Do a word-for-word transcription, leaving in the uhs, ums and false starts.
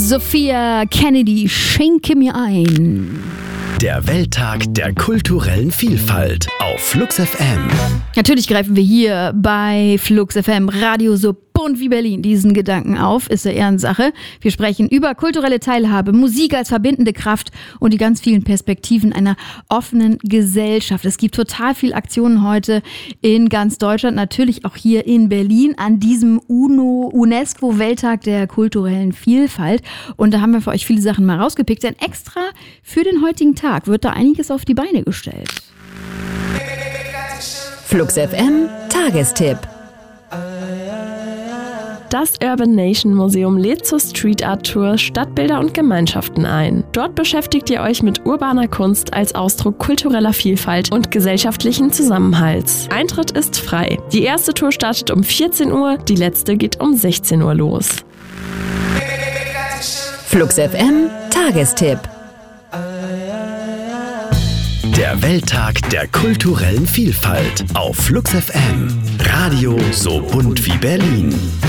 Sophia Kennedy, schenke mir ein. Der Welttag der kulturellen Vielfalt auf Flux F M. Natürlich greifen wir hier bei Flux F M Radio so bunt wie Berlin diesen Gedanken auf, ist eine Ehrensache. Wir sprechen über kulturelle Teilhabe, Musik als verbindende Kraft und die ganz vielen Perspektiven einer offenen Gesellschaft. Es gibt total viele Aktionen heute in ganz Deutschland, natürlich auch hier in Berlin an diesem UNO, UNESCO-Welttag der kulturellen Vielfalt. Und da haben wir für euch viele Sachen mal rausgepickt, denn extra für den heutigen Tag wird da einiges auf die Beine gestellt. Flux F M Tagestipp. Das Urban Nation Museum lädt zur Street Art Tour Stadtbilder und Gemeinschaften ein. Dort beschäftigt ihr euch mit urbaner Kunst als Ausdruck kultureller Vielfalt und gesellschaftlichen Zusammenhalts. Eintritt ist frei. Die erste Tour startet um vierzehn Uhr, die letzte geht um sechzehn Uhr los. Flux F M Tagestipp. Der Welttag der kulturellen Vielfalt auf Flux F M. Radio so bunt wie Berlin.